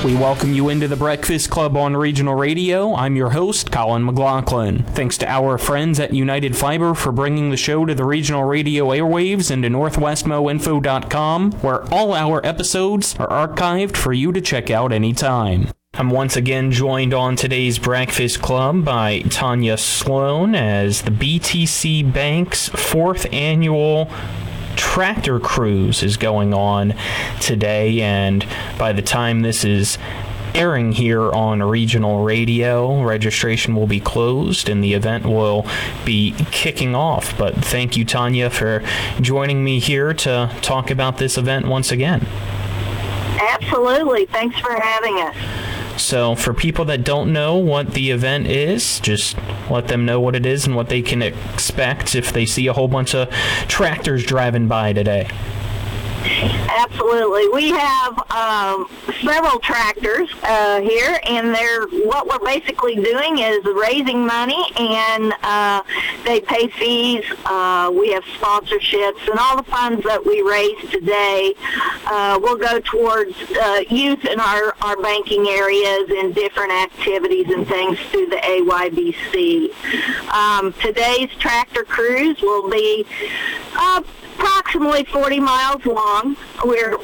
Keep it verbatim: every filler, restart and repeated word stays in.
We welcome you into the Breakfast Club on Regional Radio. I'm your host, Colin McLaughlin. Thanks to our friends at United Fiber for bringing the show to the Regional Radio airwaves and to northwest mo info dot com, where all our episodes are archived for you to check out anytime. I'm once again joined on today's Breakfast Club by Tanya Sloan as the B T C Bank's fourth annual tractor cruise is going on today, and by the time this is airing here on Regional Radio, registration will be closed and the event will be kicking off. But thank you, Tanya, for joining me here to talk about this event once again. Absolutely. Thanks for having us. So for people that don't know what the event is, just let them know what it is and what they can expect if they see a whole bunch of tractors driving by today. Absolutely. We have um, several tractors uh, here, and they're what we're basically doing is raising money, and uh, they pay fees. Uh, we have sponsorships, and all the funds that we raise today uh, will go towards uh, youth in our, our banking areas and different activities and things through the A Y B C. Um, today's tractor cruise will be uh, approximately forty miles long. We're